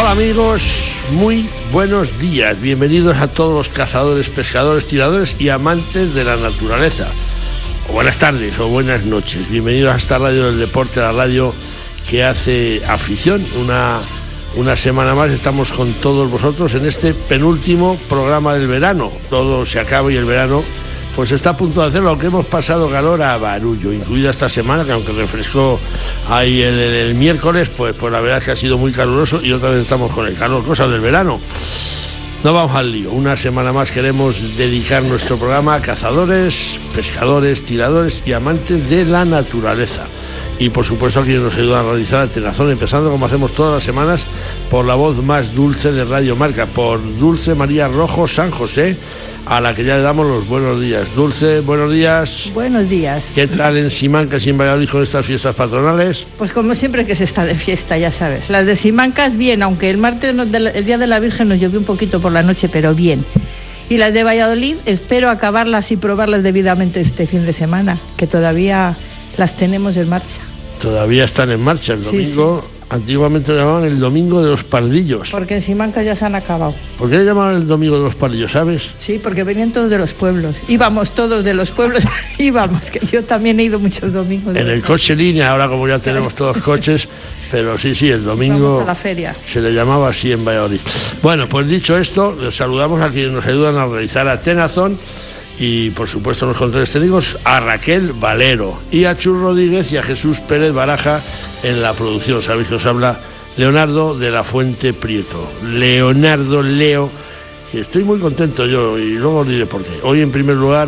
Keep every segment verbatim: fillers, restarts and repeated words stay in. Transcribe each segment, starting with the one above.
Hola amigos, muy buenos días, bienvenidos a todos los cazadores, pescadores, tiradores y amantes de la naturaleza. O buenas tardes o buenas noches, bienvenidos a esta radio del deporte, la radio que hace afición. Una, una semana más estamos con todos vosotros en este penúltimo programa del verano. Todo se acaba y el verano pues está a punto de hacerlo, aunque hemos pasado calor a barullo, incluida esta semana, que aunque refrescó ahí el, el, el miércoles, pues, pues la verdad es que ha sido muy caluroso y otra vez estamos con el calor, cosas del verano. No vamos al lío, una semana más queremos dedicar nuestro programa a cazadores, pescadores, tiradores y amantes de la naturaleza. Y por supuesto a quienes nos ayudan a realizar el tenazón, empezando como hacemos todas las semanas por la voz más dulce de Radio Marca, por Dulce María Rojo San José, a la que ya le damos los buenos días. Dulce, buenos días. Buenos días. ¿Qué tal en Simancas y en Valladolid con estas fiestas patronales? Pues como siempre que se está de fiesta, ya sabes. Las de Simancas bien, aunque el martes, el día de la Virgen, nos llovió un poquito por la noche, pero bien. Y las de Valladolid, espero acabarlas y probarlas debidamente este fin de semana, que todavía las tenemos en marcha. Todavía están en marcha. El domingo, sí, sí. Antiguamente lo llamaban el domingo de los pardillos. Porque en Simancas ya se han acabado. ¿Por qué le llamaban el domingo de los pardillos, sabes? Sí, porque venían todos de los pueblos. Íbamos todos de los pueblos, íbamos, que yo también he ido muchos domingos. En el coche línea, ahora como ya tenemos todos coches, pero sí, sí, el domingo vamos a la feria. Se le llamaba así en Valladolid. Bueno, pues dicho esto, les saludamos a quienes nos ayudan a realizar a Tenazón. Y por supuesto en los controles técnicos a Raquel Valero y a Chus Rodríguez y a Jesús Pérez Baraja en la producción. Sabéis que os habla Leonardo de la Fuente Prieto. Leonardo, Leo, que estoy muy contento yo y luego os diré por qué. Hoy en primer lugar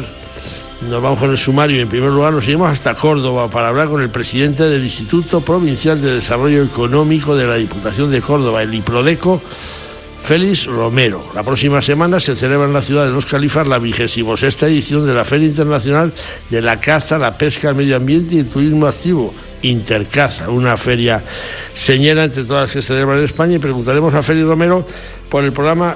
nos vamos con el sumario y en primer lugar nos seguimos hasta Córdoba para hablar con el presidente del Instituto Provincial de Desarrollo Económico de la Diputación de Córdoba, el IPRODECO, Félix Romero. La próxima semana se celebra en la ciudad de Los Califas la vigésima sexta edición de la Feria Internacional de la Caza, la Pesca, el Medio Ambiente y el Turismo Activo, Intercaza, una feria señera entre todas las que se celebran en España, y preguntaremos a Félix Romero por el programa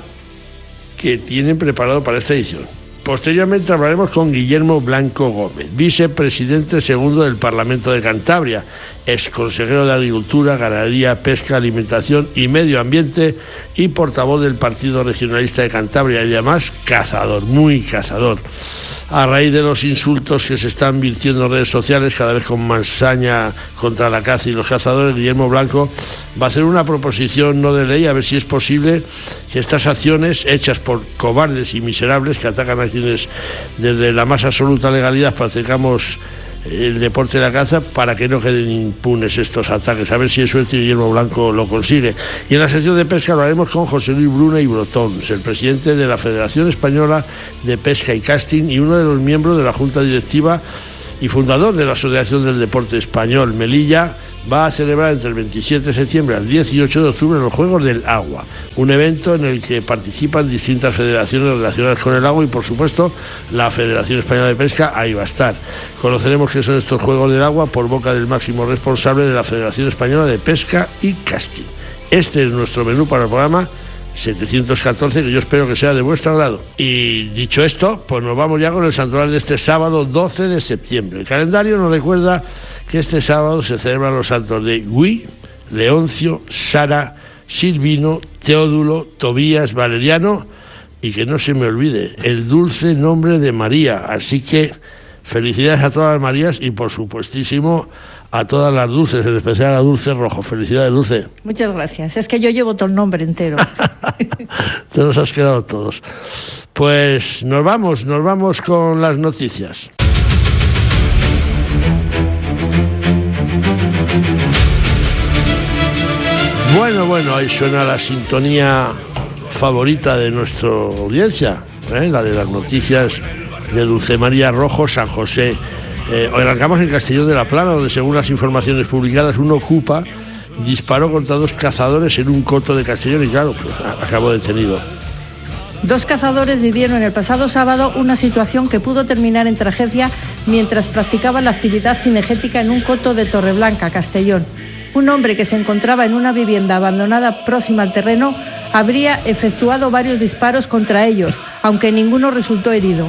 que tienen preparado para esta edición. Posteriormente hablaremos con Guillermo Blanco Gómez, vicepresidente segundo del Parlamento de Cantabria, exconsejero de Agricultura, Ganadería, Pesca, Alimentación y Medio Ambiente y portavoz del Partido Regionalista de Cantabria y además cazador, muy cazador. A raíz de los insultos que se están virtiendo en redes sociales, cada vez con más saña contra la caza y los cazadores, Guillermo Blanco va a hacer una proposición no de ley a ver si es posible que estas acciones hechas por cobardes y miserables que atacan a quienes desde la más absoluta legalidad practicamos el deporte de la caza, para que no queden impunes estos ataques. A ver si es suerte y Guillermo Blanco lo consigue. Y en la sección de pesca hablaremos con José Luis Bruna y Brotons, el presidente de la Federación Española de Pesca y Casting y uno de los miembros de la Junta Directiva y fundador de la Asociación del Deporte Español. Melilla va a celebrar entre el veintisiete de septiembre al dieciocho de octubre los Juegos del Agua, un evento en el que participan distintas federaciones relacionadas con el agua y por supuesto la Federación Española de Pesca ahí va a estar. Conoceremos qué son estos Juegos del Agua por boca del máximo responsable de la Federación Española de Pesca y Casting. Este es nuestro menú para el programa setecientos catorce, que yo espero que sea de vuestro agrado. Y dicho esto, pues nos vamos ya con el santoral de este sábado doce de septiembre. El calendario nos recuerda que este sábado se celebran los santos de Gui, Leoncio, Sara, Silvino, Teodulo, Tobías, Valeriano y que no se me olvide el dulce nombre de María. Así que felicidades a todas las Marías y por supuestísimo a todas las dulces, en especial a Dulce Rojo. Felicidades, Dulce. Muchas gracias. Es que yo llevo todo el nombre entero. Te los has quedado todos. Pues nos vamos, nos vamos con las noticias. Bueno, bueno, ahí suena la sintonía favorita de nuestra audiencia, ¿eh? La de las noticias de Dulce María Rojo San José. Eh, hoy arrancamos en Castellón de la Plana, donde según las informaciones publicadas, un ocupa disparó contra dos cazadores en un coto de Castellón y claro, pues acabó detenido. Dos cazadores vivieron el pasado sábado una situación que pudo terminar en tragedia mientras practicaban la actividad cinegética en un coto de Torreblanca, Castellón. Un hombre que se encontraba en una vivienda abandonada próxima al terreno habría efectuado varios disparos contra ellos, aunque ninguno resultó herido.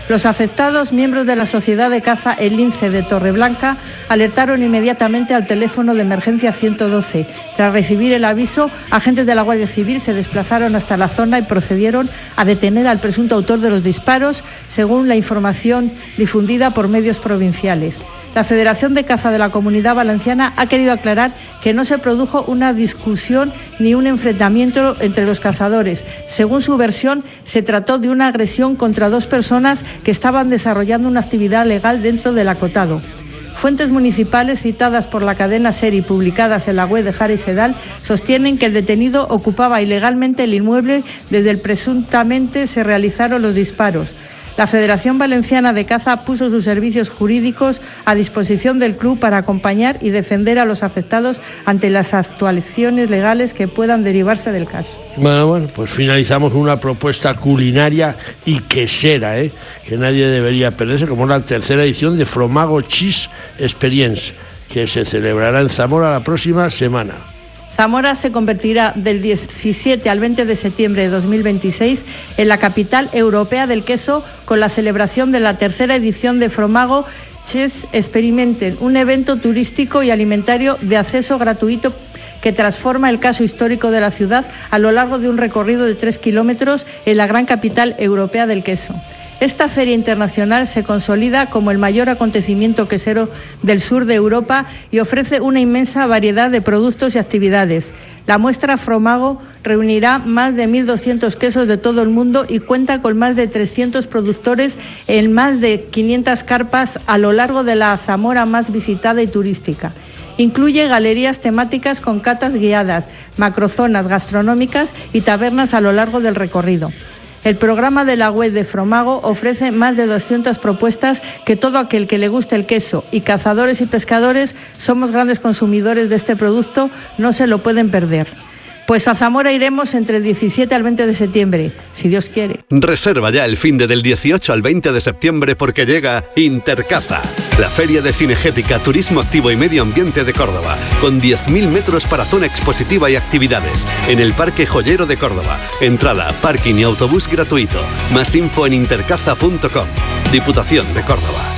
Los afectados, miembros de la Sociedad de Caza El Lince de Torreblanca, alertaron inmediatamente al teléfono de emergencia ciento doce. Tras recibir el aviso, agentes de la Guardia Civil se desplazaron hasta la zona y procedieron a detener al presunto autor de los disparos, según la información difundida por medios provinciales. La Federación de Caza de la Comunidad Valenciana ha querido aclarar que no se produjo una discusión ni un enfrentamiento entre los cazadores. Según su versión, se trató de una agresión contra dos personas que estaban desarrollando una actividad legal dentro del acotado. Fuentes municipales citadas por la cadena SER y publicadas en la web de Jara y Sedal sostienen que el detenido ocupaba ilegalmente el inmueble desde el presuntamente se realizaron los disparos. La Federación Valenciana de Caza puso sus servicios jurídicos a disposición del club para acompañar y defender a los afectados ante las actuaciones legales que puedan derivarse del caso. Bueno, bueno, pues finalizamos una propuesta culinaria y quesera, ¿eh? que nadie debería perderse, como la tercera edición de Fromago Cheese Experience, que se celebrará en Zamora la próxima semana. Zamora se convertirá del diecisiete al veinte de septiembre de dos mil veintiséis en la capital europea del queso con la celebración de la tercera edición de Fromago Cheese Experiment, un evento turístico y alimentario de acceso gratuito que transforma el caso histórico de la ciudad a lo largo de un recorrido de tres kilómetros en la gran capital europea del queso. Esta feria internacional se consolida como el mayor acontecimiento quesero del sur de Europa y ofrece una inmensa variedad de productos y actividades. La muestra Fromago reunirá más de mil doscientos quesos de todo el mundo y cuenta con más de trescientos productores en más de quinientas carpas a lo largo de la Zamora más visitada y turística. Incluye galerías temáticas con catas guiadas, macrozonas gastronómicas y tabernas a lo largo del recorrido. El programa de la web de Fromago ofrece más de doscientas propuestas que todo aquel que le guste el queso y cazadores y pescadores somos grandes consumidores de este producto, no se lo pueden perder. Pues a Zamora iremos entre el diecisiete al veinte de septiembre, si Dios quiere. Reserva ya el finde del dieciocho al veinte de septiembre porque llega Intercaza, la feria de cinegética, turismo activo y medio ambiente de Córdoba, con diez mil metros para zona expositiva y actividades, en el Parque Joyero de Córdoba. Entrada, parking y autobús gratuito. Más info en intercaza punto com. Diputación de Córdoba.